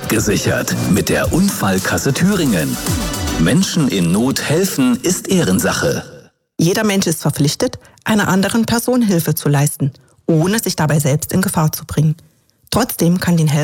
Abgesichert mit der Unfallkasse Thüringen. Menschen in Not helfen ist Ehrensache. Jeder Mensch ist verpflichtet, einer anderen Person Hilfe zu leisten, ohne sich dabei selbst in Gefahr zu bringen. Trotzdem kann den